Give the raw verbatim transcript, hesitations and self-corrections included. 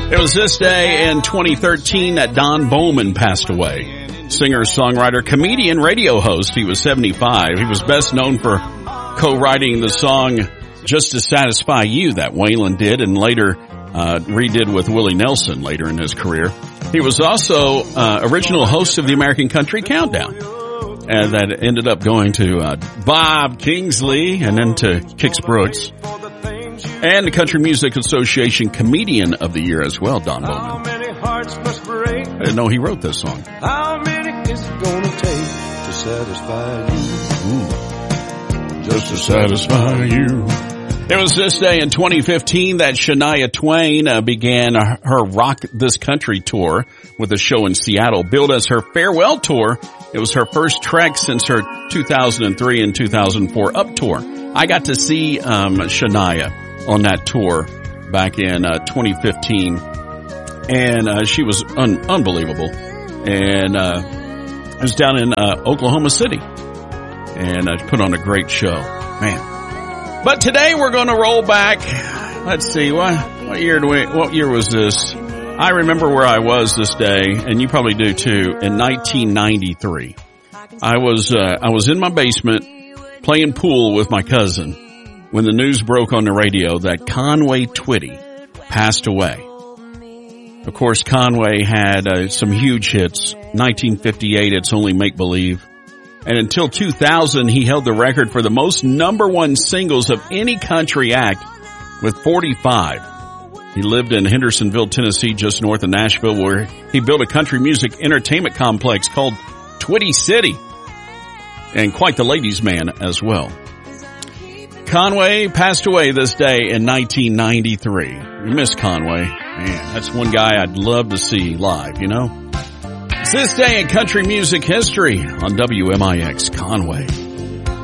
It was this day in twenty thirteen that Don Bowman passed away. Singer, songwriter, comedian, radio host. He was seventy-five. He was best known for co-writing the song Just to Satisfy You that Waylon did and later uh redid with Willie Nelson later in his career. He was also uh original host of the American Country Countdown. And that ended up going to uh Bob Kingsley and then to Kix Brooks. And the Country Music Association Comedian of the Year as well, Don Bowman. I didn't know he wrote this song. How many is it gonna take to satisfy you? Ooh. Just to satisfy you. It was this day in twenty fifteen that Shania Twain uh, began her Rock This Country tour with a show in Seattle. Billed as her farewell tour, it was her first trek since her two thousand three and two thousand four Up tour. I got to see um Shania on that tour back in uh, twenty fifteen, and uh, she was un- unbelievable. And uh, I was down in uh, Oklahoma City, and uh, put on a great show, man. But today we're going to roll back. Let's see, what what year do we? What year was this? I remember where I was this day, and you probably do too. In nineteen ninety-three, I was uh, I was in my basement playing pool with my cousin when the news broke on the radio that Conway Twitty passed away. Of course, Conway had uh, some huge hits. nineteen fifty-eight, It's Only Make Believe. And until two thousand, he held the record for the most number one singles of any country act with forty-five. He lived in Hendersonville, Tennessee, just north of Nashville, where he built a country music entertainment complex called Twitty City. And quite the ladies' man as well. Conway passed away this day in nineteen ninety-three. We miss Conway. Man, that's one guy I'd love to see live, you know? It's this day in country music history on W M I X Conway.